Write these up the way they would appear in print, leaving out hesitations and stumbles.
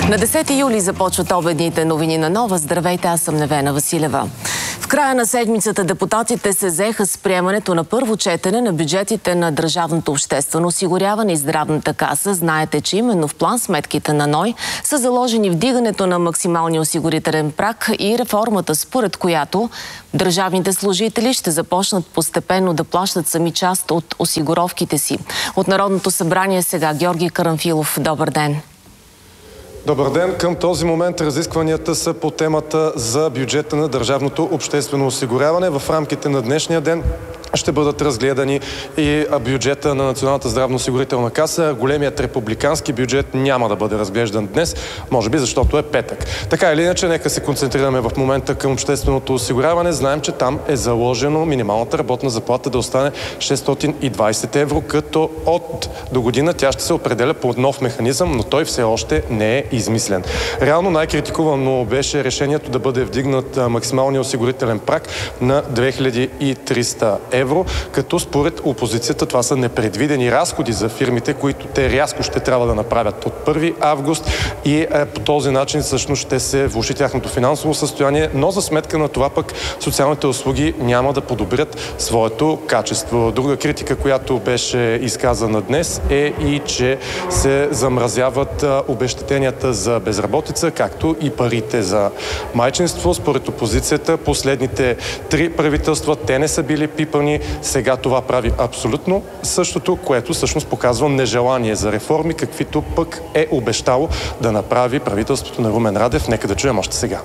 На 10 юли започват обедните новини на Нова. Здравейте, аз съм Невена Василева. В края на седмицата депутатите се заеха с приемането на първо четене на бюджетите на държавното обществено осигуряване и здравната каса. Знаете, че именно в план сметките на НОИ са заложени вдигането на максималния осигурителен праг и реформата, според която държавните служители ще започнат постепенно да плащат сами част от осигуровките си. От Народното събрание сега Георги Карамфилов. Добър ден! Добър ден! Към този момент разискванията са по темата за бюджета на държавното обществено осигуряване. В рамките на днешния ден ще бъдат разгледани и бюджета на Националната здравноосигурителна каса. Големият републикански бюджет няма да бъде разглеждан днес, може би защото е петък. Така или иначе, нека се концентрираме в момента към общественото осигуряване. Знаем, че там е заложено минималната работна заплата да остане 620 евро, като от до година тя ще се определя по нов механизъм, но той все още не е измислен. Реално най-критикувано беше решението да бъде вдигнат максималния осигурителен праг на 2300 евро, като според опозицията това са непредвидени разходи за фирмите, които те рязко ще трябва да направят от 1 август и по този начин всъщност ще се влоши тяхното финансово състояние, но за сметка на това пък социалните услуги няма да подобрят своето качество. Друга критика, която беше изказана днес е и, че се замразяват обезщетенията за безработица, както и парите за майчинство. Според опозицията последните 3 правителства те не са били пипани. Сега това прави абсолютно същото, което всъщност показва нежелание за реформи, каквито пък е обещало да направи правителството на Румен Радев. Нека да чуем още сега.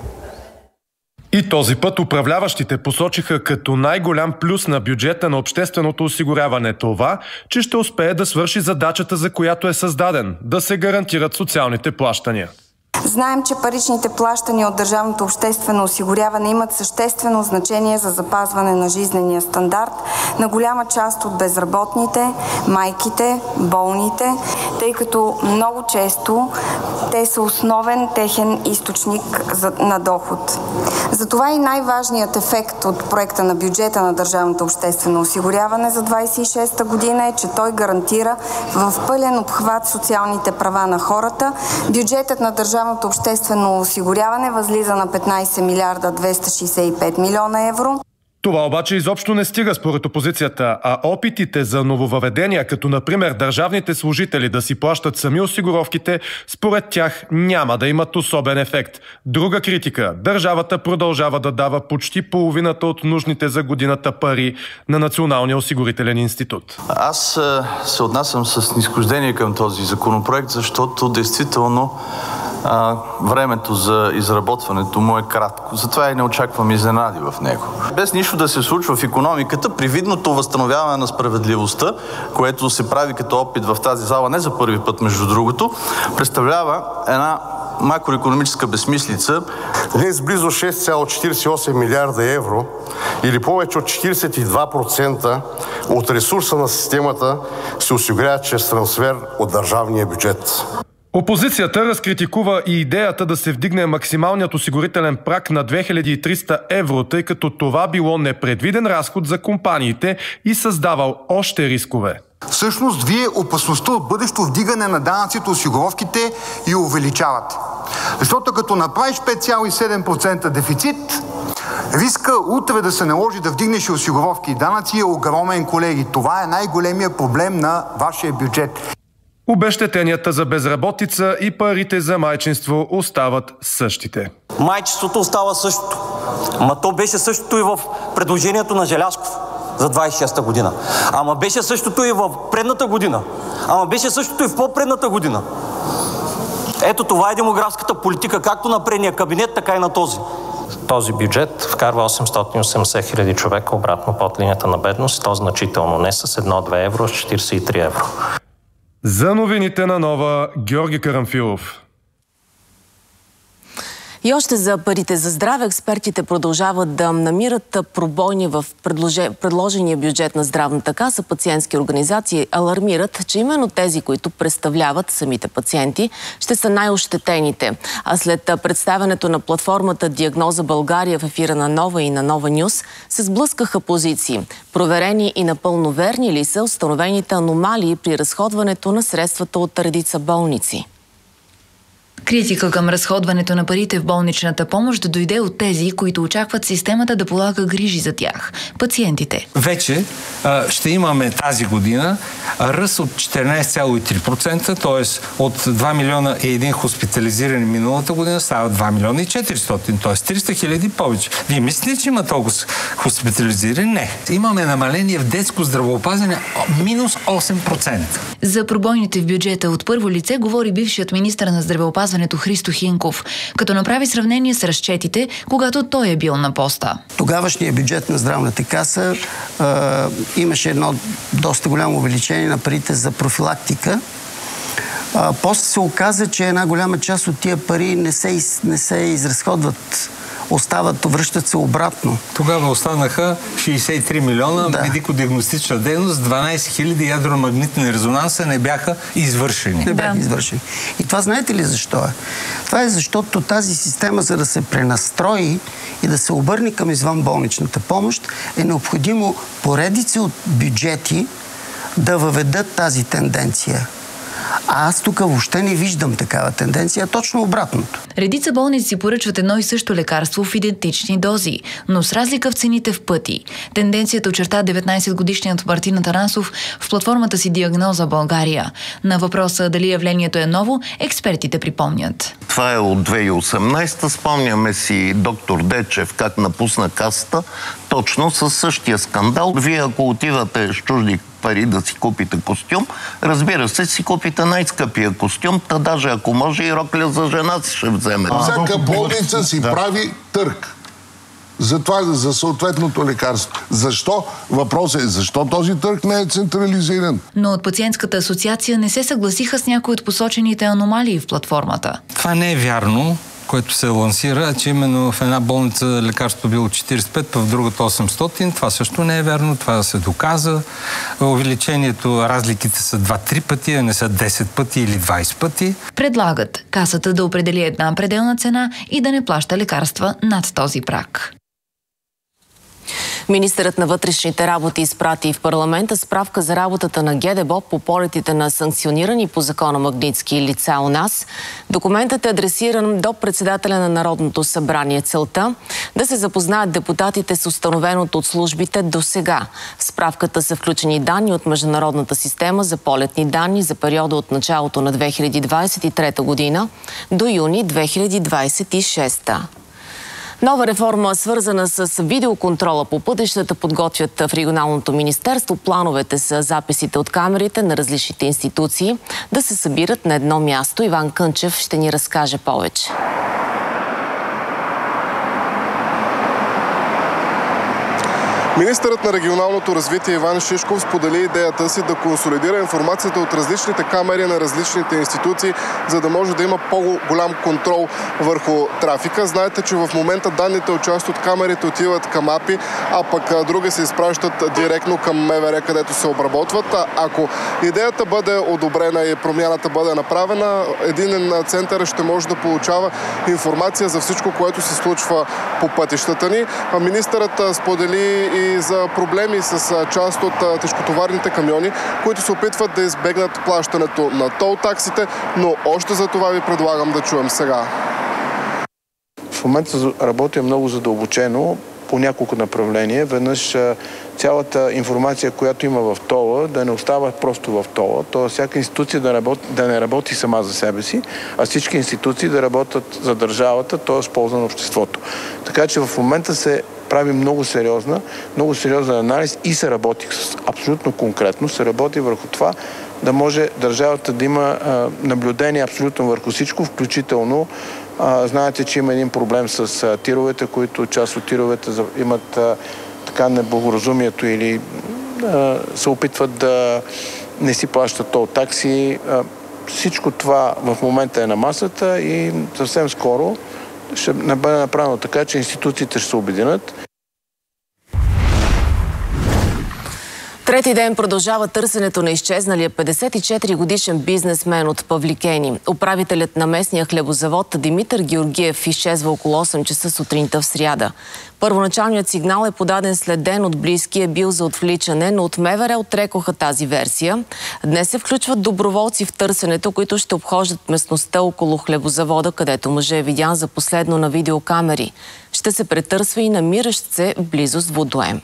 И този път управляващите посочиха като най-голям плюс на бюджета на общественото осигуряване това, че ще успее да свърши задачата, за която е създаден – да се гарантират социалните плащания. Знаем, че паричните плащания от държавното обществено осигуряване имат съществено значение за запазване на жизнения стандарт на голяма част от безработните, майките, болните, тъй като много често те са основен техен източник на доход. Затова и най-важният ефект от проекта на бюджета на държавното обществено осигуряване за 2026 година е, че той гарантира в пълен обхват социалните права на хората. Бюджетът на държавното обществено осигуряване възлиза на 15 милиарда 265 милиона евро. Това обаче изобщо не стига според опозицията, а опитите за нововъведения, като например държавните служители да си плащат сами осигуровките, според тях няма да имат особен ефект. Друга критика – държавата продължава да дава почти половината от нужните за годината пари на Националния осигурителен институт. Аз се отнасям с снизхождение към този законопроект, защото действително времето за изработването му е кратко. Затова и не очаквам изненади в него. Без нищо да се случва в икономиката, привидното възстановяване на справедливостта, което се прави като опит в тази зала не за първи път, между другото, представлява една макроекономическа безсмислица. Днес близо 6,48 милиарда евро или повече от 42% от ресурса на системата се осигуряват чрез трансфер от държавния бюджет. Опозицията разкритикува и идеята да се вдигне максималният осигурителен праг на 2300 евро, тъй като това било непредвиден разход за компаниите и създавал още рискове. Всъщност, вие опасността от бъдещо вдигане на данъците, осигуровките и увеличавате. Защото като направиш 5,7% дефицит, риска утре да се наложи да вдигнеш и осигуровки и данъци е огромен, колеги. Това е най-големият проблем на вашия бюджет. Обезщетенията за безработица и парите за майчинство остават същите. Майчинството остава същото. Ама то беше същото и в предложението на Желязков за 26-та година. Ама беше същото и в предната година. Ама беше същото и в по-предната година. Ето това е демографската политика, както на предния кабинет, така и на този. Този бюджет вкарва 880 хиляди човека обратно под линията на бедност, то значително, не с 1-2 евро, с 43 евро. За новините на Нова, Георги Карамфилов. И още за парите за здраве, експертите продължават да намират пробойни в предложения бюджет на здравната каса. Пациентски организации алармират, че именно тези, които представляват самите пациенти, ще са най-ощетените. А след представянето на платформата Диагноза България в ефира на Нова и на Нова Нюс, се сблъскаха позиции. Проверени и напълно верни ли са установените аномалии при разходването на средствата от редица болници? Критика към разходването на парите в болничната помощ дойде от тези, които очакват системата да полага грижи за тях – пациентите. Вече ще имаме тази година ръст от 14,3%, т.е. от 2 милиона и един хоспитализирани миналата година става 2 милиона и 400, т.е. 300 хиляди повече. Вие мислите, че има толкова хоспитализирани? Не. Имаме намаление в детско здравеопазване минус 8%. За пробойните в бюджета от първо лице говори бившият министър на здравеопазването Христо Хинков, като направи сравнение с разчетите, когато той е бил на поста. Тогавашният бюджет на здравната каса имаше едно доста голямо увеличение на парите за профилактика. После се оказа, че една голяма част от тия пари не се изразходват. Остават, връщат се обратно. Тогава останаха 63 милиона медико-диагностична дейност, 12 хиляди ядромагнитни резонанса не бяха извършени. Не бяха извършени. И това знаете ли защо е? Това е защото тази система, за да се пренастрои и да се обърне към извънболничната помощ, е необходимо поредици от бюджети да въведат тази тенденция. А аз тук въобще не виждам такава тенденция, точно обратното. Редица болници поръчват едно и също лекарство в идентични дози, но с разлика в цените в пъти. Тенденцията очерта 19-годишният Мартин Атанасов в платформата си Диагноза България. На въпроса дали явлението е ново, експертите припомнят. Това е от 2018. Спомняме си доктор Дечев как напусна касата точно със същия скандал. Вие ако отивате с чужди пари да си купите костюм, разбира се, си купите най-скъпия костюм, та даже ако може и рокля за жена си ще вземе. Всяка болница си прави търг за това, за съответното лекарство. Защо? Въпросът е, защо този търг не е централизиран? Но от Пациентската асоциация не се съгласиха с някои от посочените аномалии в платформата. Това не е вярно, което се лансира, че именно в една болница лекарството било 45, в другата 800. Това също не е вярно, това се доказа. Увеличението, разликите са 2-3 пъти, а не са 10 пъти или 20 пъти. Предлагат касата да определи една пределна цена и да не плаща лекарства над този праг. Министърът на вътрешните работи изпрати в парламента справка за работата на ГДБОП по полетите на санкционирани по закона Магнитски лица у нас. Документът е адресиран до председателя на Народното събрание. Целта да се запознаят депутатите с установеното от службите до сега. В справката са включени данни от Международната система за полетни данни за периода от началото на 2023 година до юни 2026. Нова реформа, свързана с видеоконтрола по пътищата, подготвят в Регионалното министерство. Плановете са записите от камерите на различните институции да се събират на едно място. Иван Кънчев ще ни разкаже повече. Министърът на регионалното развитие Иван Шишков сподели идеята си да консолидира информацията от различните камери на различните институции, за да може да има по-голям контрол върху трафика. Знаете, че в момента данните от част от камерите отиват към АПИ, а пък други се изпращат директно към МВР, където се обработват. Ако идеята бъде одобрена и промяната бъде направена, единен център ще може да получава информация за всичко, което се случва по пътищата ни. Министърът сподели и за проблеми с част от тежкотоварните камиони, които се опитват да избегнат плащането на тол таксите, но още за това ви предлагам да чуем сега. В момента работим много задълбочено по няколко направления. Веднъж цялата информация, която има в ТОЛа, да не остава просто в ТОЛа. Тоест всяка институция да не работи сама за себе си, а всички институции да работят за държавата, т.е. в полза на обществото. Така че в момента се прави много сериозен анализ и се работи абсолютно конкретно, се работи върху това да може държавата да има наблюдение абсолютно върху всичко, включително знаете, че има един проблем с тировете, които част от тировете имат така неблагоразумието или се опитват да не си плащат тол такси. Всичко това в момента е на масата и съвсем скоро ще бъде направено така, че институциите ще се обединят. Трети ден продължава търсенето на изчезналия 54-годишен бизнесмен от Павликени. Управителят на местния хлебозавод Димитър Георгиев изчезва около 8 часа сутринта в сряда. Първоначалният сигнал е подаден след ден от близки, е бил за отвличане, но от МВР отрекоха тази версия. Днес се включват доброволци в търсенето, които ще обхождат местността около хлебозавода, където мъжът е видян за последно на видеокамери. Ще се претърсва и намиращ се в близост водоем.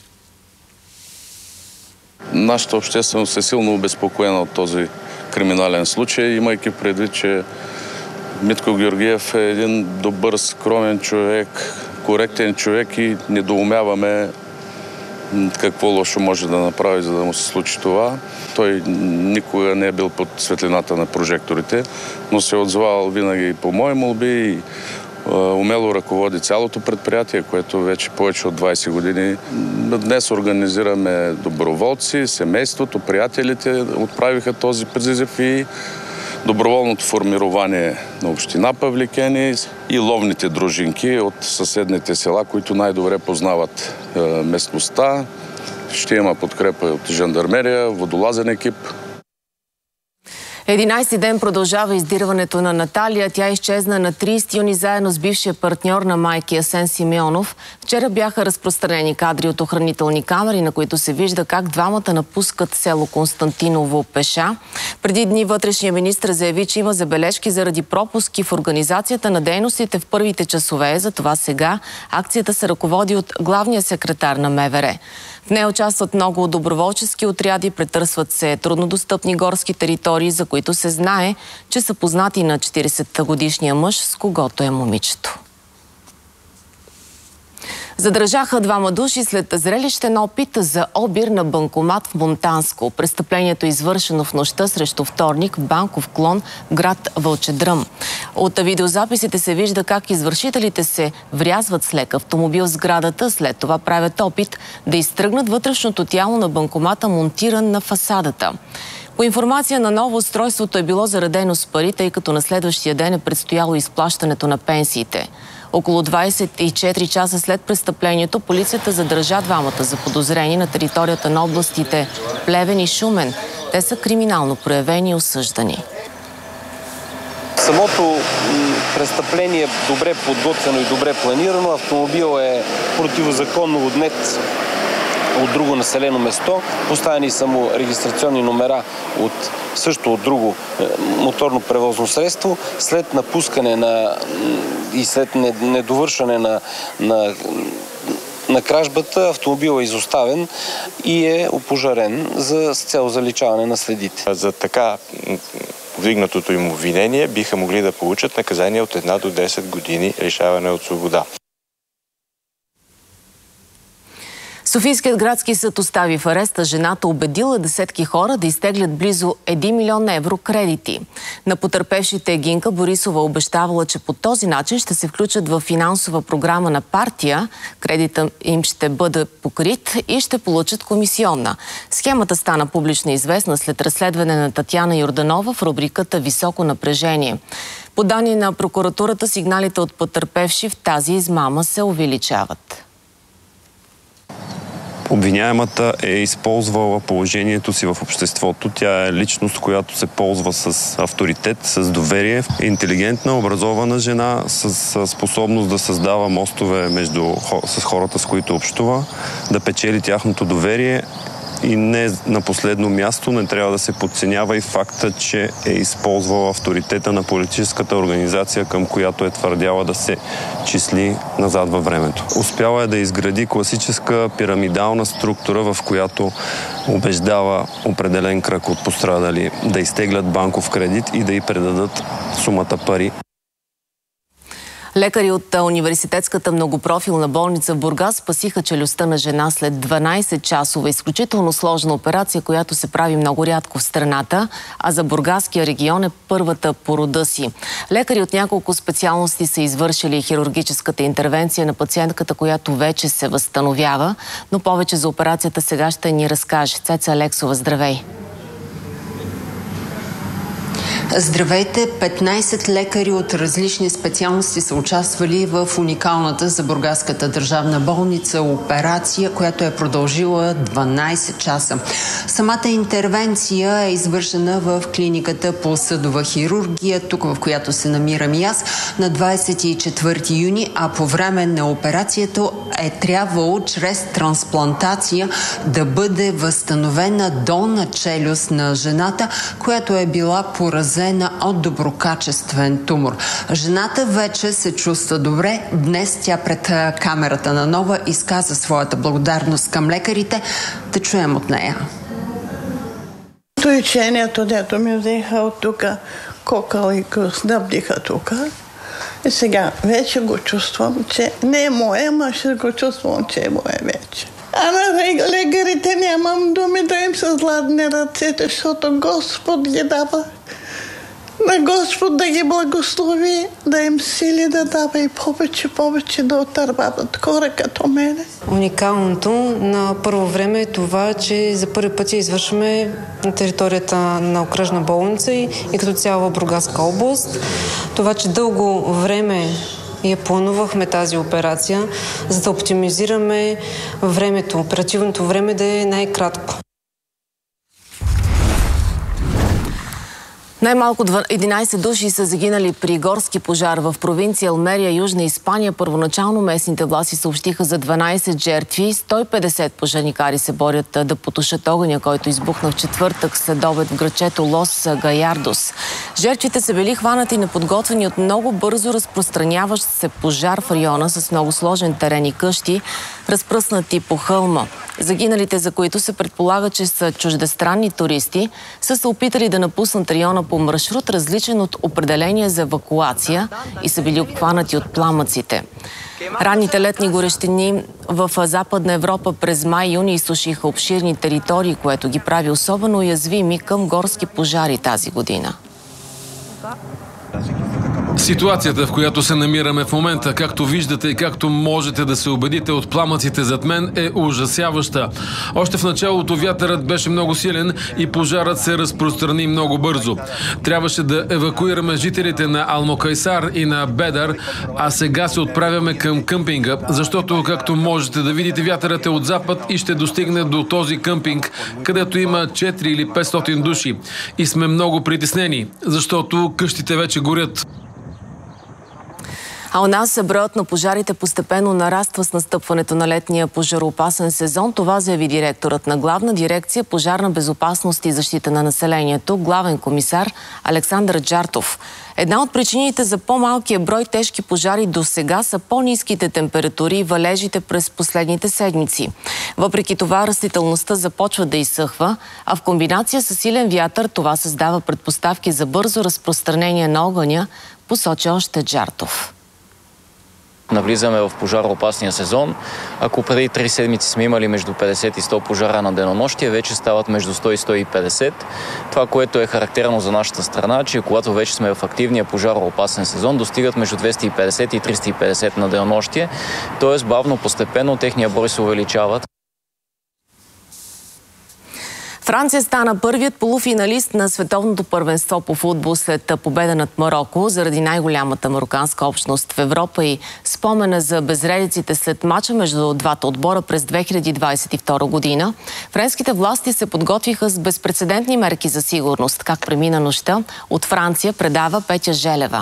Нашата общественост е силно обезпокоена от този криминален случай, имайки предвид, че Митко Георгиев е един добър, скромен човек, коректен човек и недоумяваме какво лошо може да направи, за да му се случи това. Той никога не е бил под светлината на прожекторите, но се е отзовавал винаги по мои молби и умело ръководи цялото предприятие, което вече повече от 20 години. Днес организираме доброволци, семейството, приятелите отправиха този призив и доброволното формирование на община Павликени и ловните дружинки от съседните села, които най-добре познават местността. Ще има подкрепа от жандармерия, водолазен екип. 11 ден продължава издирването на Наталия. Тя изчезна на 30 юни заедно с бившия партньор на майки Асен Симеонов. Вчера бяха разпространени кадри от охранителни камери, на които се вижда как двамата напускат село Константиново пеша. Преди дни вътрешния министър заяви, че има забележки заради пропуски в организацията на дейностите в първите часове. Затова сега акцията се ръководи от главния секретар на МВР. В нея участват много доброволчески отряди, претърсват се труднодостъпни горски територии, за които се знае, че са познати на 40-годишния мъж, с когото е момичето. Задържаха двама души след зрелищен опит за обир на банкомат в Монтанско. Престъплението е извършено в нощта срещу вторник в банков клон в град Вълчедръм. От видеозаписите се вижда как извършителите се врязват с лек автомобил в сградата, след това правят опит да изтръгнат вътрешното тяло на банкомата, монтиран на фасадата. По информация на ново, устройството е било заредено с пари, тъй като на следващия ден е предстояло изплащането на пенсиите. Около 24 часа след престъплението полицията задържа двамата заподозрени на територията на областите Плевен и Шумен. Те са криминално проявени и осъждани. Самото престъпление е добре подготвено и добре планирано. Автомобил е противозаконно отнет от друго населено место. Поставени са му регистрационни номера от друго моторно превозно средство. След напускане и след недовършване на кражбата, автомобилът е изоставен и е опожарен с цел заличаване на следите. За така вдигнатото им обвинение биха могли да получат наказание от 1 до 10 години лишаване от свобода. Софийският градски съд остави в ареста жената, убедила десетки хора да изтеглят близо 1 милион евро кредити. На потърпевшите Гинка Борисова обещавала, че по този начин ще се включат в финансова програма на партия, кредитът им ще бъде покрит и ще получат комисионна. Схемата стана публично известна след разследване на Татяна Йорданова в рубриката «Високо напрежение». По данни на прокуратурата, сигналите от потърпевши в тази измама се увеличават. Обвиняемата е използвала положението си в обществото. Тя е личност, която се ползва с авторитет, с доверие. Интелигентна, образована жена, с способност да създава мостове с хората, с които общува, да печели тяхното доверие. И не на последно място не трябва да се подценява и факта, че е използвала авторитета на политическата организация, към която е твърдяла да се числи назад във времето. Успяла е да изгради класическа пирамидална структура, в която убеждава определен кръг от пострадали да изтеглят банков кредит и да й предадат сумата пари. Лекари от университетската многопрофилна болница в Бургас спасиха челюстта на жена след 12-часова изключително сложна операция, която се прави много рядко в страната, а за бургаския регион е първата по рода си. Лекари от няколко специалности са извършили хирургическата интервенция на пациентката, която вече се възстановява, но повече за операцията сега ще ни разкаже Цеца Алексова. Здравей! Здравейте! 15 лекари от различни специалности са участвали в уникалната за Бургаската държавна болница операция, която е продължила 12 часа. Самата интервенция е извършена в клиниката по съдова хирургия, тук в която се намирам и аз, на 24 юни, а по време на операцията е трябвало чрез трансплантация да бъде възстановена долна челюст на жената, която е била поразена от доброкачествен тумор. Жената вече се чувства добре. Днес тя пред камерата на Нова изказа своята благодарност към лекарите. Да чуем от нея. Лечението, дето ми взеха от тук, кокъл и снабдиха тук. И сега вече го чувствам, че не е мое, ама ще го чувствам, че е мое вече. А на лекарите нямам думи да им се зладне ръцете, защото Господ ги дава. На Господ да ги благослови, да им сили да дава и повече да отървават хора като мене. Уникалното на първо време е това, че за първи път я извършваме на територията на окръжна болница и като цяла Бургаска област. Това, че дълго време я планувахме тази операция, за да оптимизираме времето, оперативното време да е най-кратко. Най-малко 11 души са загинали при горски пожар в провинция Алмерия, Южна Испания. Първоначално местните власти съобщиха за 12 жертви. 150 пожарникари се борят да потушат огъня, който избухна в четвъртък следобед в градчето Лос Гаярдос. Жертвите са били хванати неподготвени от много бързо разпространяващ се пожар в района с много сложен терен и къщи, разпръснати по хълма. Загиналите, за които се предполага, че са чуждестранни туристи, са се опитали да напуснат района по маршрут, различен от определения за евакуация, и са били обхванати от пламъците. Ранните летни горещини в Западна Европа през май-юни изсушиха обширни територии, което ги прави особено уязвими към горски пожари тази година. Ситуацията, в която се намираме в момента, както виждате и както можете да се убедите от пламъците зад мен, е ужасяваща. Още в началото вятърът беше много силен и пожарът се разпространи много бързо. Трябваше да евакуираме жителите на Алмокайсар и на Бедар, а сега се отправяме към къмпинга, защото, както можете да видите, вятърът е от запад и ще достигне до този къмпинг, където има 4 или 500 души. И сме много притеснени, защото къщите вече горят. А у нас броят на пожарите постепенно нараства с настъпването на летния пожароопасен сезон. Това заяви директорът на Главна дирекция Пожарна безопасност и защита на населението, главен комисар Александър Джартов. Една от причините за по-малкия брой тежки пожари до сега са по-ниските температури и валежите през последните седмици. Въпреки това, растителността започва да изсъхва, а в комбинация с силен вятър това създава предпоставки за бързо разпространение на огъня, посочи още Джартов. Навлизаме в пожароопасния сезон. Ако преди 3 седмици сме имали между 50 и 100 пожара на денонощие, вече стават между 100 и 150. Това, което е характерно за нашата страна, че когато вече сме в активния пожароопасен сезон, достигат между 250 и 350 на денонощие. Тоест бавно, постепенно техния брой се увеличават. Франция стана първият полуфиналист на световното първенство по футбол след победа над Мароко заради най-голямата мароканска общност в Европа и спомена за безредиците след мача между двата отбора през 2022 година. Френските власти се подготвиха с безпрецедентни мерки за сигурност. Как премина нощта? От Франция предава Петя Желева.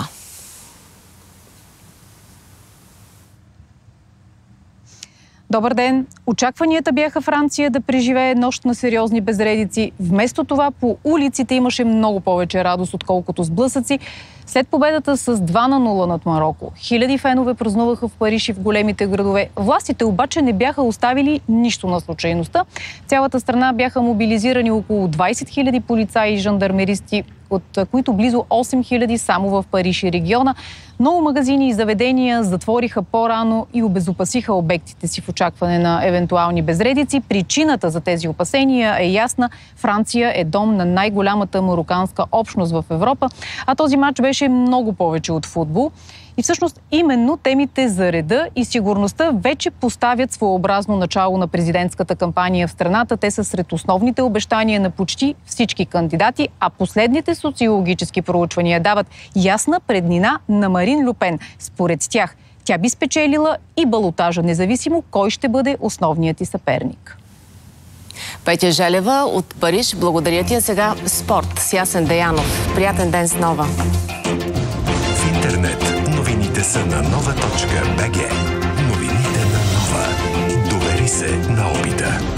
Добър ден! Очакванията бяха Франция да преживее нощ на сериозни безредици. Вместо това по улиците имаше много повече радост, отколкото сблъсъци. След победата с 2-0 над Мароко, хиляди фенове празнуваха в Париж и в големите градове. Властите обаче не бяха оставили нищо на случайността. Цялата страна бяха мобилизирани около 20 000 полицаи и жандармеристи, от които близо 8 000 само в Париж и региона. Много магазини и заведения затвориха по-рано и обезопасиха обектите си в очакване на евентуални безредици. Причината за тези опасения е ясна. Франция е дом на най-голямата мароканска общност в Европа, а този мач беше беше много повече от футбол. И всъщност именно темите за реда и сигурността вече поставят своеобразно начало на президентската кампания в страната. Те са сред основните обещания на почти всички кандидати, а последните социологически проучвания дават ясна преднина на Марин Ле Пен. Според тях тя би спечелила и балотажа, независимо кой ще бъде основният и съперник. Петя Желева от Париж, благодаря ти. А сега спорт с Ясен Деянов. Приятен ден снова. В интернет новините са на nova.bg. Новините на Нова. Довери се на опита.